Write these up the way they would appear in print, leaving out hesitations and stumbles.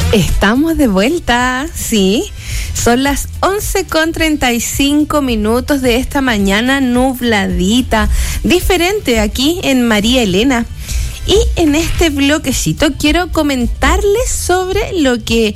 Estamos de vuelta, sí. Son las 11:35 de esta mañana nubladita, diferente aquí en María Elena. Y en este bloquecito quiero comentarles sobre lo que,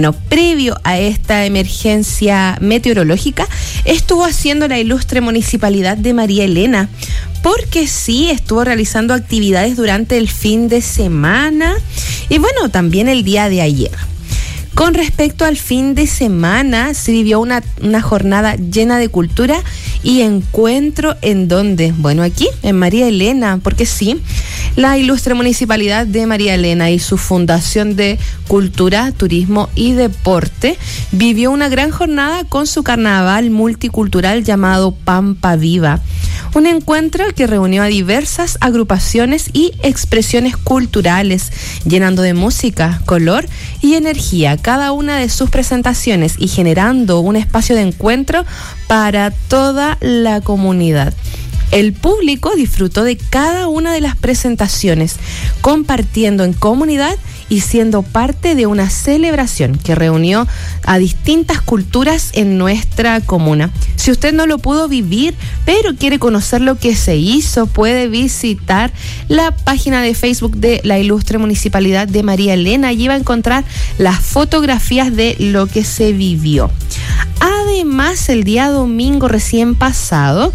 previo a esta emergencia meteorológica, estuvo haciendo la ilustre municipalidad de María Elena. Porque sí, estuvo realizando actividades durante el fin de semana y también el día de ayer. Con respecto al fin de semana, se vivió una jornada llena de cultura y encuentro en donde, aquí en María Elena, porque sí, la ilustre municipalidad de María Elena y su Fundación de Cultura, Turismo y Deporte vivió una gran jornada con su carnaval multicultural llamado Pampa Viva. Un encuentro que reunió a diversas agrupaciones y expresiones culturales, llenando de música, color y energía cada una de sus presentaciones y generando un espacio de encuentro para toda la comunidad. El público disfrutó de cada una de las presentaciones, compartiendo en comunidad y siendo parte de una celebración que reunió a distintas culturas en nuestra comuna. Si usted no lo pudo vivir, pero quiere conocer lo que se hizo, puede visitar la página de Facebook de la ilustre municipalidad de María Elena. Allí va a encontrar las fotografías de lo que se vivió. Además, el día domingo recién pasado,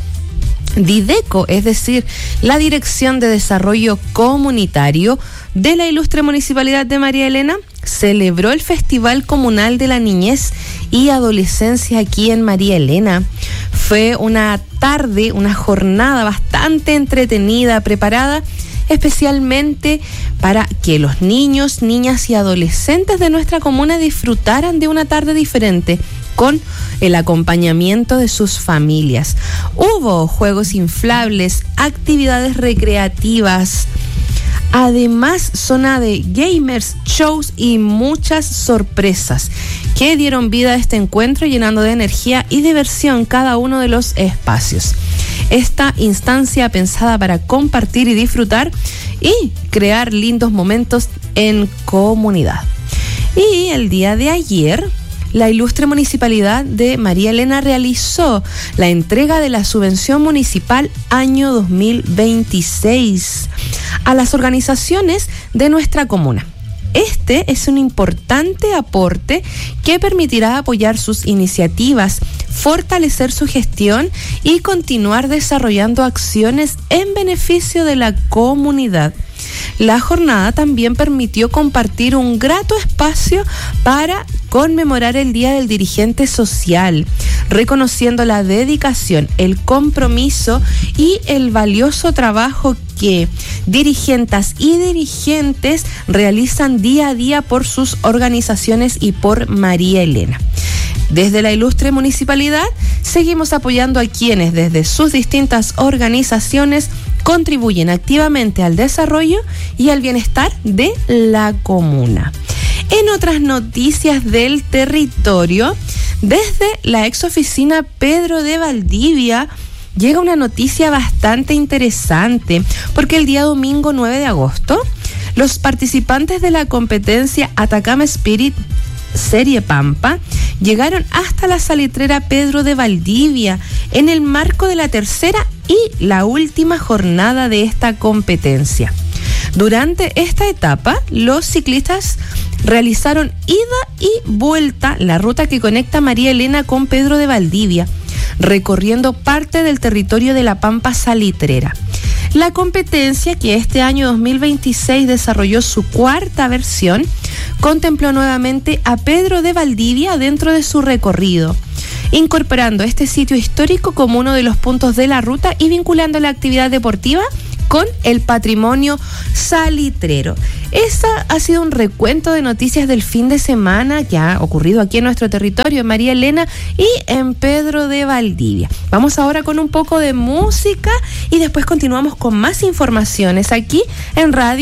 Dideco, es decir, la Dirección de Desarrollo Comunitario de la ilustre municipalidad de María Elena, celebró el Festival Comunal de la Niñez y Adolescencia aquí en María Elena. Fue una tarde, una jornada bastante entretenida, preparada especialmente para que los niños, niñas y adolescentes de nuestra comuna disfrutaran de una tarde diferente, con el acompañamiento de sus familias. Hubo juegos inflables, actividades recreativas, además zona de gamers, shows y muchas sorpresas que dieron vida a este encuentro, llenando de energía y diversión cada uno de los espacios. Esta instancia pensada para compartir y disfrutar y crear lindos momentos en comunidad. Y el día de ayer, la ilustre municipalidad de María Elena realizó la entrega de la subvención municipal año 2026 a las organizaciones de nuestra comuna. Este es un importante aporte que permitirá apoyar sus iniciativas, fortalecer su gestión y continuar desarrollando acciones en beneficio de la comunidad. La jornada también permitió compartir un grato espacio para conmemorar el Día del Dirigente Social, reconociendo la dedicación, el compromiso y el valioso trabajo que dirigentas y dirigentes realizan día a día por sus organizaciones y por María Elena. Desde la ilustre municipalidad seguimos apoyando a quienes desde sus distintas organizaciones contribuyen activamente al desarrollo y al bienestar de la comuna. En otras noticias del territorio, desde la exoficina Pedro de Valdivia llega una noticia bastante interesante, porque el día domingo 9 de agosto, los participantes de la competencia Atacama Spirit Serie Pampa llegaron hasta la salitrera Pedro de Valdivia en el marco de la tercera y la última jornada de esta competencia. Durante esta etapa, los ciclistas realizaron ida y vuelta la ruta que conecta María Elena con Pedro de Valdivia, recorriendo parte del territorio de la Pampa Salitrera. La competencia, que este año 2026 desarrolló su cuarta versión, contempló nuevamente a Pedro de Valdivia dentro de su recorrido, incorporando este sitio histórico como uno de los puntos de la ruta y vinculando la actividad deportiva con el patrimonio salitrero. Ese ha sido un recuento de noticias del fin de semana que ha ocurrido aquí en nuestro territorio, en María Elena y en Pedro de Valdivia. Vamos ahora con un poco de música y después continuamos con más informaciones aquí en Radio